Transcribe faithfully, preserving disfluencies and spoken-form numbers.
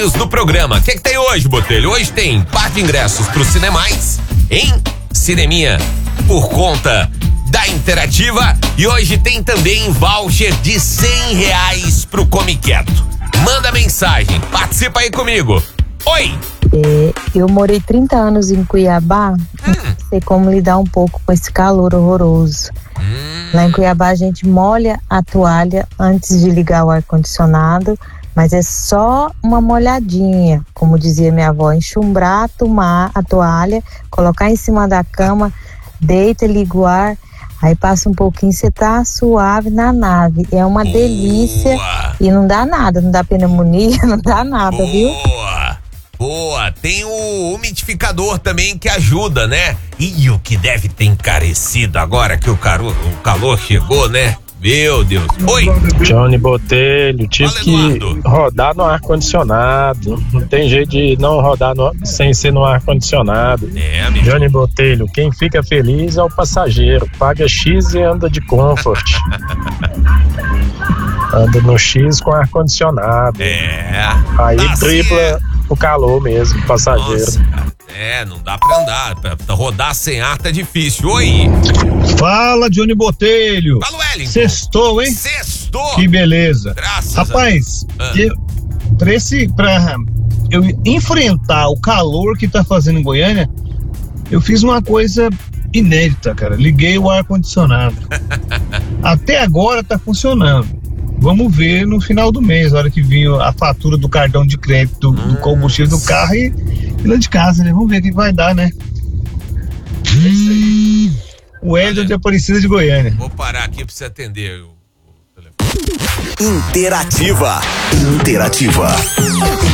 do programa. O que, é que tem hoje, Botelho? Hoje tem par de ingressos pro Cinemais em Cineminha por conta da Interativa e hoje tem também voucher de cem reais pro Come Quieto. Manda mensagem, participa aí comigo. Oi! É, eu morei trinta anos em Cuiabá, Hum. sei como lidar um pouco com esse calor horroroso. Hum. Lá em Cuiabá a gente molha a toalha antes de ligar o ar-condicionado, mas é só uma molhadinha, como dizia minha avó, enxumbrar, tomar a toalha, colocar em cima da cama, deita, liga o ar, aí passa um pouquinho, você tá suave na nave. É uma Boa. delícia e não dá nada, não dá pneumonia, não dá nada, Boa. viu? Boa, tem o umidificador também que ajuda, né? E o que deve ter encarecido agora que o, caro, o calor chegou, né? Meu Deus. Oi! Johnny Botelho, tive Fala, que Eduardo. rodar no ar-condicionado. Não tem jeito de não rodar no- sem ser no ar-condicionado. É, amigo. Johnny Botelho, quem fica feliz é o passageiro. Paga X e anda de Comfort. Anda no X com ar-condicionado. É. Aí Tá tripla certo. o calor mesmo, passageiro. Nossa, cara. É, não dá pra andar. Pra, pra rodar sem ar tá difícil. Oi! Fala, Johnny Botelho. Fala, Wellington. Sextou, hein? Sextou. Que beleza. Graças a Rapaz, Ah. eu, pra, esse, pra eu enfrentar o calor que tá fazendo em Goiânia, eu fiz uma coisa inédita, cara. Liguei o ar-condicionado. Até agora tá funcionando. Vamos ver no final do mês, a hora que vir a fatura do cartão de crédito do, do combustível do carro e, e lá de casa, né? Vamos ver o que vai dar, né? É isso aí. O Hélio de Aparecida de Goiânia. Vou parar aqui pra você atender o, o telefone. Interativa. Interativa.